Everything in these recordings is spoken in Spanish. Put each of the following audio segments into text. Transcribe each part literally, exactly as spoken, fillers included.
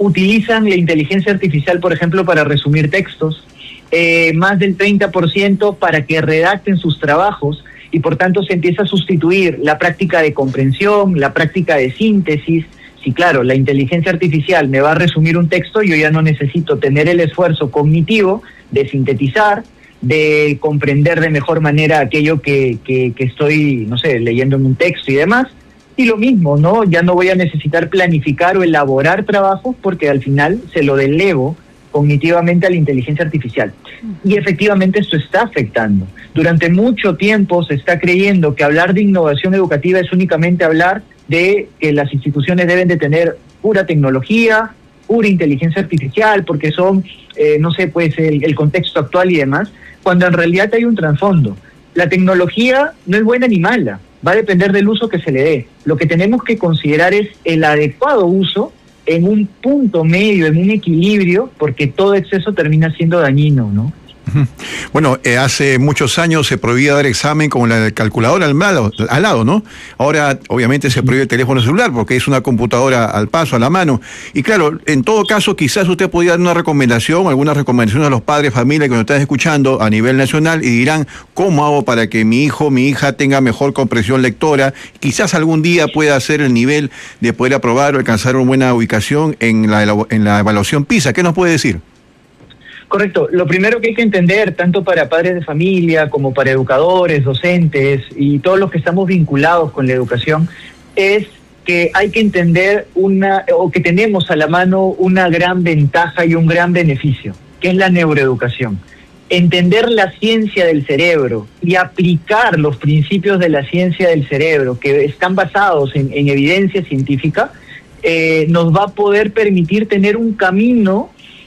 utilizan la inteligencia artificial, por ejemplo, para resumir textos, eh, más del treinta por ciento para que redacten sus trabajos, y por tanto se empieza a sustituir la práctica de comprensión, la práctica de síntesis. Sí, claro, la inteligencia artificial me va a resumir un texto, yo ya no necesito tener el esfuerzo cognitivo de sintetizar, de comprender de mejor manera aquello que, que, que estoy, no sé, leyendo en un texto y demás. Y lo mismo, ¿no? Ya no voy a necesitar planificar o elaborar trabajos porque al final se lo delego cognitivamente a la inteligencia artificial. Y efectivamente esto está afectando. Durante mucho tiempo se está creyendo que hablar de innovación educativa es únicamente hablar de que las instituciones deben de tener pura tecnología, pura inteligencia artificial, porque son, eh, no sé, pues el, el contexto actual y demás, cuando en realidad hay un trasfondo. La tecnología no es buena ni mala, va a depender del uso que se le dé. Lo que tenemos que considerar es el adecuado uso en un punto medio, en un equilibrio, porque todo exceso termina siendo dañino, ¿no? Bueno, eh, hace muchos años se prohibía dar examen con la calculadora al lado, al lado, ¿no? Ahora, obviamente, se prohíbe el teléfono celular porque es una computadora al paso, a la mano. Y claro, en todo caso, quizás usted podría dar una recomendación, algunas recomendaciones a los padres, familia que nos están escuchando a nivel nacional y dirán, ¿cómo hago para que mi hijo, mi hija tenga mejor comprensión lectora? Quizás algún día pueda hacer el nivel de poder aprobar o alcanzar una buena ubicación en la, en la evaluación PISA. ¿Qué nos puede decir? Correcto. Lo primero que hay que entender, tanto para padres de familia como para educadores, docentes y todos los que estamos vinculados con la educación, es que hay que entender una, o que tenemos a la mano una gran ventaja y un gran beneficio, que es la neuroeducación. Entender la ciencia del cerebro y aplicar los principios de la ciencia del cerebro, que están basados en, en evidencia científica, eh, nos va a poder permitir tener un camino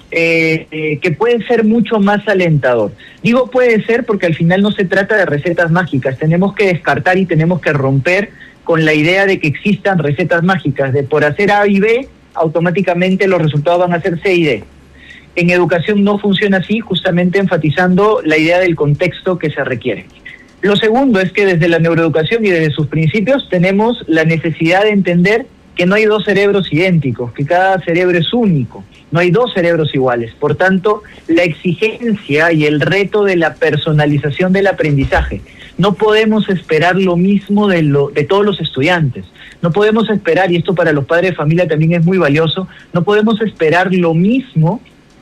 Eh, eh, que puede ser mucho más alentador. Digo puede ser porque al final no se trata de recetas mágicas, tenemos que descartar y tenemos que romper con la idea de que existan recetas mágicas, de por hacer A y B, automáticamente los resultados van a ser C y D. En educación no funciona así, justamente enfatizando la idea del contexto que se requiere. Lo segundo es que desde la neuroeducación y desde sus principios tenemos la necesidad de entender que no hay dos cerebros idénticos, que cada cerebro es único. No hay dos cerebros iguales. Por tanto, la exigencia y el reto de la personalización del aprendizaje. No podemos esperar lo mismo de, lo, de todos los estudiantes. No podemos esperar, y esto para los padres de familia también es muy valioso, no podemos esperar lo mismo,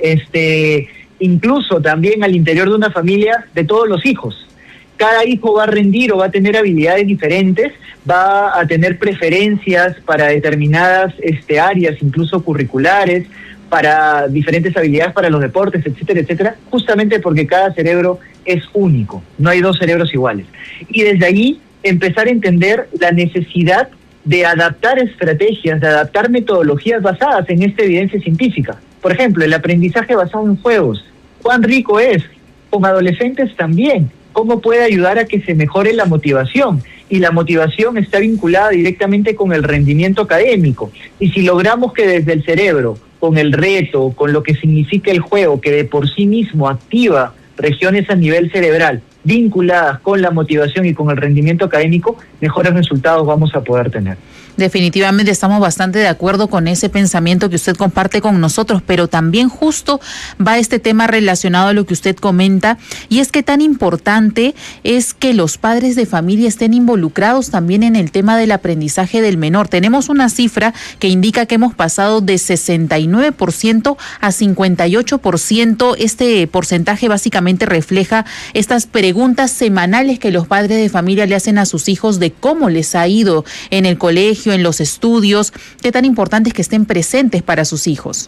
este, incluso también al interior de una familia, de todos los hijos. Cada hijo va a rendir o va a tener habilidades diferentes, va a tener preferencias para determinadas este, áreas, incluso curriculares, para diferentes habilidades para los deportes, etcétera, etcétera, justamente porque cada cerebro es único, no hay dos cerebros iguales. Y desde ahí empezar a entender la necesidad de adaptar estrategias, de adaptar metodologías basadas en esta evidencia científica. Por ejemplo, el aprendizaje basado en juegos. ¿Cuán rico es? Con adolescentes también. ¿Cómo puede ayudar a que se mejore la motivación? Y la motivación está vinculada directamente con el rendimiento académico. Y si logramos que desde el cerebro, con el reto, con lo que significa el juego, que de por sí mismo activa regiones a nivel cerebral vinculadas con la motivación y con el rendimiento académico, mejores resultados vamos a poder tener. Definitivamente estamos bastante de acuerdo con ese pensamiento que usted comparte con nosotros, pero también justo va este tema relacionado a lo que usted comenta, y es que tan importante es que los padres de familia estén involucrados también en el tema del aprendizaje del menor. Tenemos una cifra que indica que hemos pasado de sesenta y nueve por ciento a cincuenta y ocho por ciento. Este porcentaje básicamente refleja estas preguntas semanales que los padres de familia le hacen a sus hijos de cómo les ha ido en el colegio, en los estudios, qué tan importante es que estén presentes para sus hijos.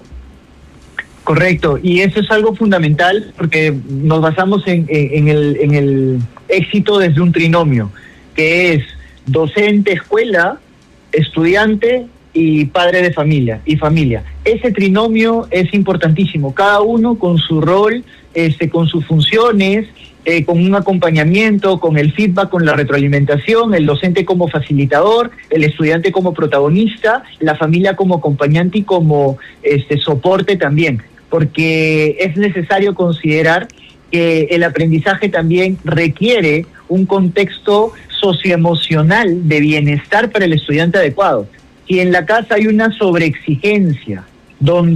Correcto, y eso es algo fundamental porque nos basamos en, en, el, en el éxito desde un trinomio, que es docente, escuela, estudiante y padre de familia y familia. Ese trinomio es importantísimo, cada uno con su rol, este, con sus funciones, Eh, con un acompañamiento, con el feedback, con la retroalimentación, el docente como facilitador, el estudiante como protagonista, la familia como acompañante y como este soporte también, porque es necesario considerar que el aprendizaje también requiere un contexto socioemocional de bienestar para el estudiante adecuado. Si en la casa hay una sobreexigencia, donde